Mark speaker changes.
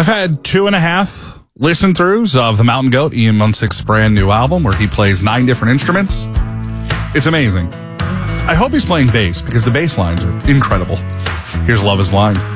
Speaker 1: I've had 2.5 listen-throughs of the Mountain Goat, Ian Munsick's brand new album, where he plays 9 different instruments. It's amazing. I hope he's playing bass, because the bass lines are incredible. Here's Love is Blind.